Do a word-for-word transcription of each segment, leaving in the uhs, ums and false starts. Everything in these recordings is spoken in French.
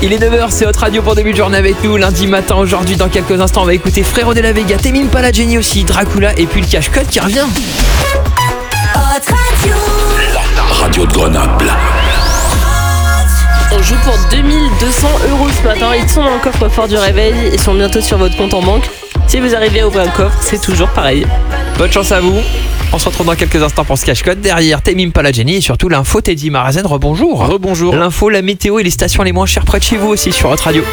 Il est neuf heures, c'est votre radio pour début de journée avec nous. Lundi matin, aujourd'hui, dans quelques instants, on va écouter Frérot de la Vega, Tame Impala, Jenny aussi, Dracula et puis le Cache-Code qui revient. Hot Radio. La radio de Grenoble. On joue pour deux mille deux cents euros ce matin. Ils sont dans le coffre-fort du réveil et sont bientôt sur votre compte en banque. Si vous arrivez à ouvrir le coffre, c'est toujours pareil. Bonne chance à vous. On se retrouve dans quelques instants pour ce Cache-Code. Derrière, Tame Impala, Jenny et surtout l'info Teddy Marazen. Rebonjour. Rebonjour. L'info, la météo et les stations les moins chères près de chez vous aussi sur votre radio.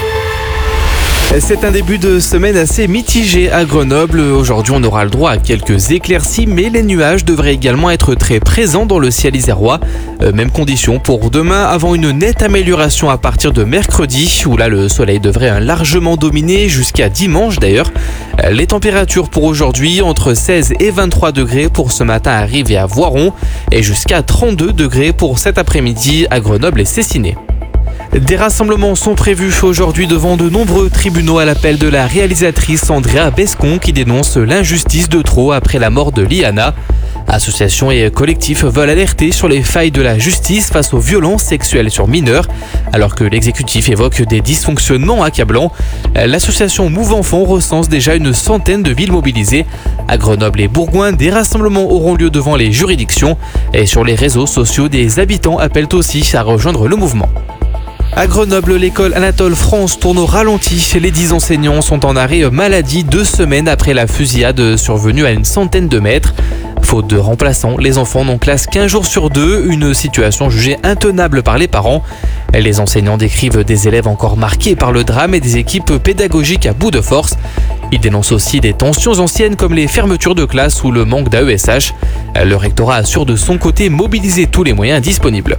C'est un début de semaine assez mitigé à Grenoble. Aujourd'hui, on aura le droit à quelques éclaircies, mais les nuages devraient également être très présents dans le ciel isérois. Euh, même condition pour demain, avant une nette amélioration à partir de mercredi, où là le soleil devrait largement dominer jusqu'à dimanche d'ailleurs. Euh, les températures pour aujourd'hui, entre seize et vingt-trois degrés pour ce matin arrivés à Voiron, et jusqu'à trente-deux degrés pour cet après-midi à Grenoble et Cessiné. Des rassemblements sont prévus aujourd'hui devant de nombreux tribunaux à l'appel de la réalisatrice Andrea Bescon qui dénonce l'injustice de trop après la mort de Liana. Associations et collectifs veulent alerter sur les failles de la justice face aux violences sexuelles sur mineurs, alors que l'exécutif évoque des dysfonctionnements accablants. L'association Move Enfants recense déjà une centaine de villes mobilisées. À Grenoble et Bourgoin, des rassemblements auront lieu devant les juridictions. Et sur les réseaux sociaux, des habitants appellent aussi à rejoindre le mouvement. À Grenoble, l'école Anatole France tourne au ralenti. Les dix enseignants sont en arrêt maladie deux semaines après la fusillade survenue à une centaine de mètres. Faute de remplaçants, les enfants n'ont classe qu'un jour sur deux, une situation jugée intenable par les parents. Les enseignants décrivent des élèves encore marqués par le drame et des équipes pédagogiques à bout de force. Ils dénoncent aussi des tensions anciennes comme les fermetures de classe ou le manque d'A E S H. Le rectorat assure de son côté mobiliser tous les moyens disponibles.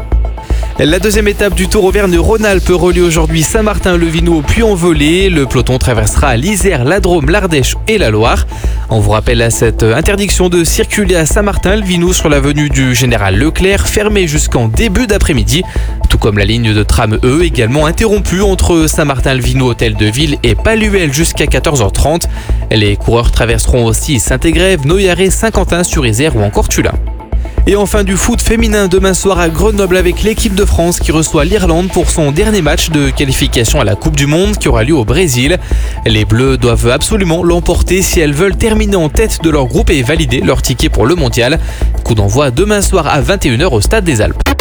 La deuxième étape du Tour Auvergne-Rhône-Alpes relie aujourd'hui Saint-Martin-le-Vinoux puis Envolé. Le peloton traversera l'Isère, la Drôme, l'Ardèche et la Loire. On vous rappelle à cette interdiction de circuler à Saint-Martin-le-Vinoux sur l'avenue du Général Leclerc, fermée jusqu'en début d'après-midi. Tout comme la ligne de tram E, également interrompue entre Saint-Martin-le-Vinoux, Hôtel de Ville et Palluel jusqu'à quatorze heures trente. Les coureurs traverseront aussi Saint-Égrève, Noyaret, Saint-Quentin-sur-Isère ou encore Tulin. Et enfin du foot féminin demain soir à Grenoble avec l'équipe de France qui reçoit l'Irlande pour son dernier match de qualification à la Coupe du Monde qui aura lieu au Brésil. Les Bleus doivent absolument l'emporter si elles veulent terminer en tête de leur groupe et valider leur ticket pour le mondial. Coup d'envoi demain soir à vingt et une heures au Stade des Alpes.